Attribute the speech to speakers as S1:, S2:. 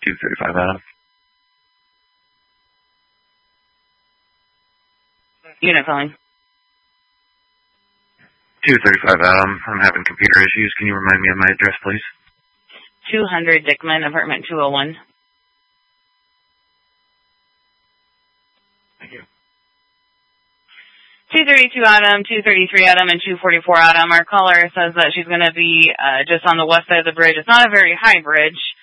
S1: 235 Adam.
S2: Unit calling.
S1: 235 Adam. I'm having computer issues. Can you remind me of my address, please?
S2: 200 Dickman, apartment 201.
S1: Thank you.
S2: 232 Adam, 233 Adam, and 244 Adam. Our caller says that she's going to be just on the west side of the bridge. It's not a very high bridge.